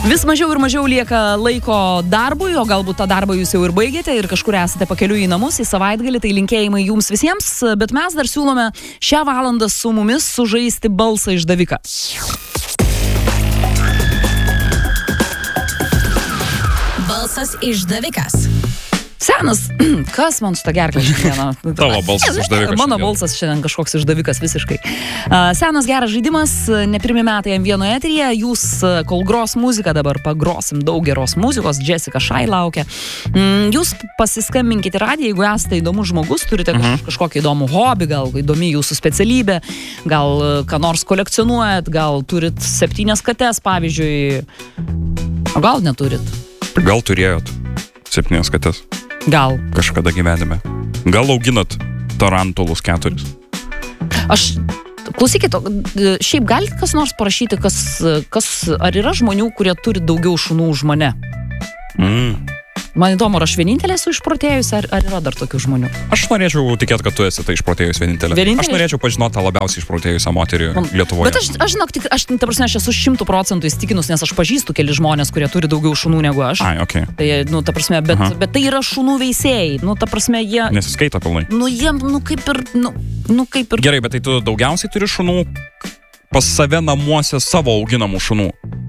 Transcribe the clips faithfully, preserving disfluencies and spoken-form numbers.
Vis mažiau ir mažiau lieka laiko darbui, o galbūt tą darbą jūs jau ir baigėte ir kažkur esate pakeliui į namus, į savaitgalį, tai linkėjimai jums visiems, bet mes dar siūlome šią valandą su mumis sužaisti balsą išdaviką. Balsas išdavikas. Senas, kas man su ta gerklė šiandieną? Tavo balsas išdavikas. Mano balsas šiandien kažkoks išdavikas visiškai. Senas geras žaidimas, ne pirmi metai M vieno eteryje, jūs kol gros muziką dabar pagrosim daug geros muzikos, Jessica Shai laukia. Jūs pasiskambinkite radiją, jeigu esate įdomus žmogus, turite kaž, kažkokį įdomų hobį, gal įdomi jūsų specialybė, gal ką nors kolekcionuojat, gal turit septynias kates, pavyzdžiui, o gal neturit? Gal turėjot septynias kates? Gal. Kažkada gyvenime. Gal auginat tarantulus keturis? Aš, klausykit, šiaip galite kas nors parašyti, kas, kas, ar yra žmonių, kurie turi daugiau šunų už mane? Mm. Man įdomu, ar aš vienintelė esu išprotėjus, ar, ar yra dar tokių žmonių? Aš norėčiau tikėti, kad tu esi tai išprotėjus vienintelė. Vienintelė? Aš norėčiau pažinoti tą labiausiai išprotėjusią moterį Lietuvoje. Bet aš, aš žinok, tik, aš, ta prasme, aš esu šimtų procentų įstikinus, nes aš pažįstu keli žmonės, kurie turi daugiau šunų negu aš. Ai, okei. Tai, nu, ta prasme, bet, bet tai yra šunų veisėjai. Nu, ta prasme, jie... Nesiskaito pilnai. Nu, jie, nu, kaip ir, nu, nu, kaip ir... Gerai, bet tai tu daugiausiai turi šunų pas save namuose savo auginamų šunų.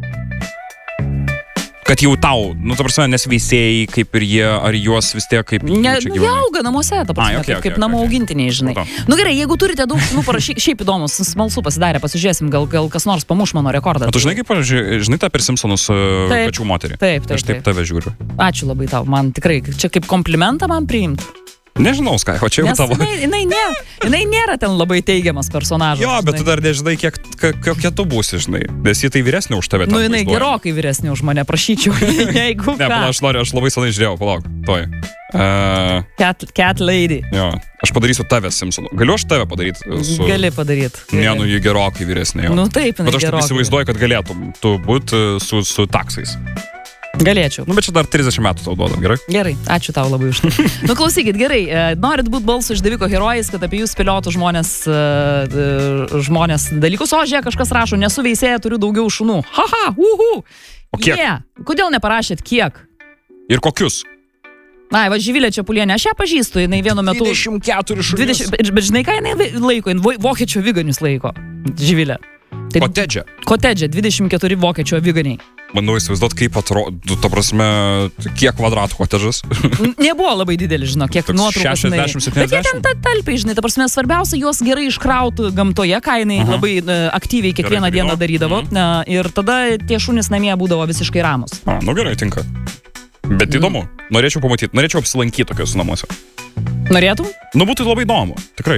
Kad jau tau, nu, ta prasme, nesveisėjai, kaip ir jie, ar juos vis tiek kaip... Ne, nu, jie auga namuose, ta prasme, Ai, okay, kaip, okay, kaip namų okay. augintiniai, žinai. Tada. Nu gerai, jeigu turite daug, nu, parašyk, šiaip įdomus, smalsu pasidarė, pasižiūrėsim, gal, gal kas nors pamuš mano rekordą. O tu žinai, kaip, žinai, tą per Simpsonus kačių moterį? Taip, taip, Aš taip, taip tave žiūriu. Ačiū labai tau, man tikrai, čia kaip komplimentą man priimt. Nežinau, Skai, o čia jau Nes tavo. Jinai, jinai, nėra, jinai nėra ten labai teigiamas personažas. Jo, bet žinai. Tu dar nežinai, kiek, kokia tu būsi, žinai. Nes jį tai vyresnė už tave. Nu, jinai vaizduoja. Gerokai vyresnė už mane, prašyčiau. Jeigu ne, pala, aš noriu, aš labai senai žiūrėjau, palauk. Toj. Uh, cat, cat lady. Jo, aš padarysiu tave Simpsonu. Galiu aš tave padaryti? Su... Gali padaryti. Ne, nu, jį gerokai vyresnė. Jo. Nu, taip, jinai bet aš taip įsivaizduoju, kad galėtum tu būti su, su taksais. Galėčiau. Nu, bet čia dar trisdešimt metų tau duodam, gerai? Gerai, ačiū tau labai už tai. Nu, klausykit, gerai, norit būti balsų išdaviko herojais, kad apie jūs spėliotų žmonės, žmonės dalykus. O, žiūrėk, kažkas rašo, nesu veisėja, turiu daugiau šunų. Haha, uhu. O kiek? Yeah. Kodėl neparašėt kiek? Ir kokius? Na, va, Živilė Čepulienė, aš ją pažįstu, jinai vienu metu... dvidešimt keturi šunys. dvidešimt, bet žinai, ką jinai laiko, jinai vokiečių aviganius laiko, Živilė. Tai, kotedžė. Kotedžė, dvidešimt keturi vokiečių aviganiai. Manau, įsivaizduot, kaip atrodo, ta prasme, kiek kvadratų kotedžas. Nebuvo labai didelis, žinau, kiek nuotraukas. šešiasdešimt septyniasdešimt. Bet jie ten ta, talpiai, žinai, ta prasme, svarbiausia juos gerai iškrauti gamtoje, ką jinai uh -huh. labai uh, aktyviai kiekvieną gerai, dieną darydavo. Uh -huh. uh, ir tada tie šunys namie būdavo visiškai ramus. A, nu gerai, tinka. Bet mm. įdomu, norėčiau pamatyti, norėčiau apsilankyti tokius namuose. Norėtum? Nu, būtų labai įdomu, tikrai.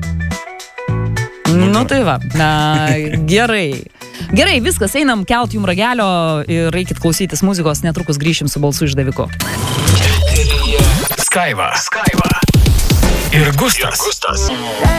Nu, nu tai va, na, gerai. Gerai, viskas, einam kelt jum ragelio ir reikit klausytis muzikos, netrukus grįšim su balsų išdaviku. Skaiva. Skaiva. Ir Gustas. Ir Gustas.